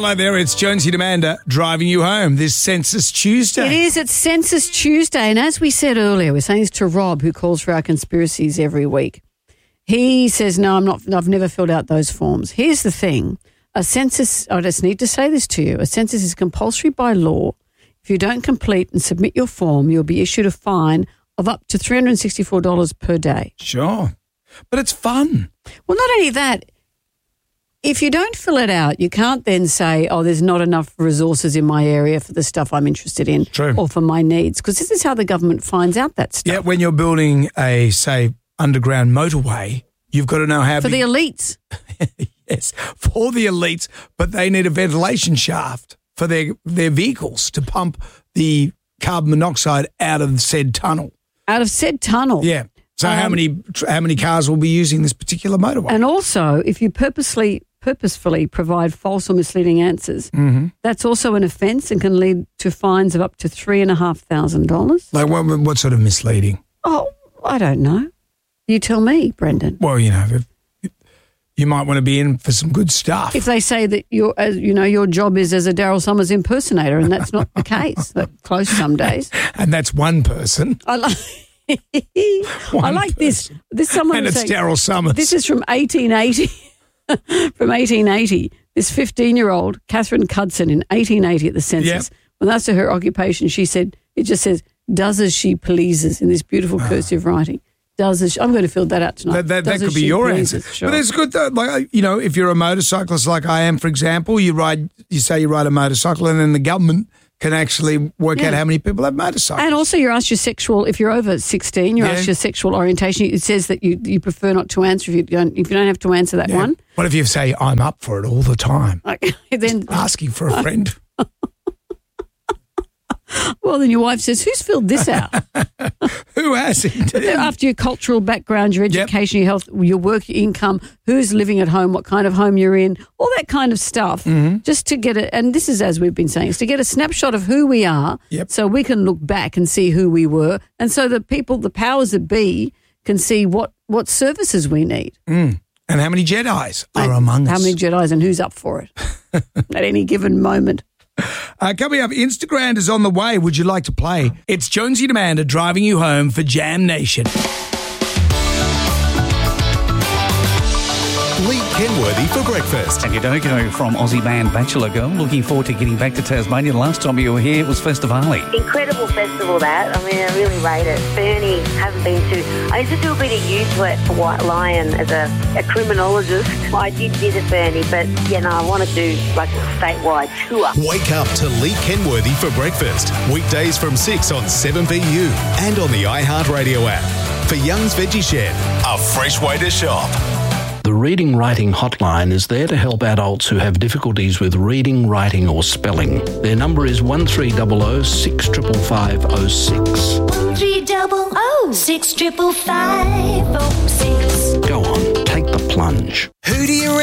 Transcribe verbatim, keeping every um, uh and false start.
Hello there, it's Jonesy and Amanda driving you home this Census Tuesday. It is, it's Census Tuesday, and as we said earlier, we're saying this to Rob, who calls for our conspiracies every week. He says, no, I'm not, I've never filled out those forms. Here's the thing, a census, I just need to say this to you, a census is compulsory by law. If you don't complete and submit your form, you'll be issued a fine of up to three hundred sixty-four dollars per day. Sure, but it's fun. Well, not only that, if you don't fill it out, you can't then say, oh, there's not enough resources in my area for the stuff I'm interested in True. or for my needs, because this is how the government finds out that stuff. Yeah, when you're building a, say, underground motorway, you've got to know how... For big- the elites. Yes, for the elites, but they need a ventilation shaft for their, their vehicles to pump the carbon monoxide out of said tunnel. Out of said tunnel. Yeah. So Um, how many how many cars will be using this particular motorway? And also, if you purposely purposefully provide false or misleading answers, mm-hmm. that's also an offence and can lead to fines of up to three and a half thousand dollars. Like what, what sort of misleading? Oh, I don't know. You tell me, Brendan. Well, you know, if, you might want to be in for some good stuff. If they say that your, as you know, your job is as a Daryl Summers impersonator, and that's not the case. That's close some days. And that's one person. I like. I like this. This someone And was it's saying, Daryl Summers. This is from eighteen eighty. From eighteen eighty. This fifteen-year-old Catherine Cudson in eighteen eighty at the census. Yep. When that's her occupation, she said it just says "does as she pleases" in this beautiful cursive writing. Does as she, I'm going to fill that out tonight. That, that, that Does could as be she your pleases, answer. sure. But it's good though. Like, you know, if you're a motorcyclist like I am, for example, you ride, you say you ride a motorcycle, and then the government can actually work Yeah. out how many people have motorcycles. And also, you're asked your sexual. If you're over sixteen, you're Yeah. asked your sexual orientation. It says that you, you prefer not to answer if you don't. If you don't have to answer that Yeah. one, What if you say, I'm up for it all the time? like, then Asking for a friend. well, then your wife says, "Who's filled this out?" Who has it? After your cultural background, your Yep. education, your health, your work, your income, who's living at home, what kind of home you're in, all that kind of stuff, Mm-hmm. just to get it. And this is, as we've been saying, is to get a snapshot of who we are, Yep. so we can look back and see who we were, and so the people, the powers that be, can see what what services we need. Mm. And how many Jedis are And among us? How many Jedis and who's up for it at any given moment. Uh, coming up, Instagram is on the way. Would you like to play? It's Jonesy and Amanda driving you home for Jam Nation. Lee Kenworthy for breakfast. And you don't go from Aussie band Bachelor Girl. Looking forward to getting back to Tasmania. Last time you were here, it was Festivali. Incredible festival that. I mean, I really rate it. Fernie, haven't been to. I used to do a bit of youth work for White Lion as a, a criminologist. I did visit Fernie, but, you know, I want to do like a statewide tour. Wake up to Lee Kenworthy for breakfast. Weekdays from six on seven B U and on the iHeartRadio app. For Young's Veggie Shed, a fresh way to shop. The Reading Writing Hotline is there to help adults who have difficulties with reading, writing or spelling. Their number is one three zero zero six five five zero six. One three double oh six triple five oh six. Go on, take the plunge. Who do you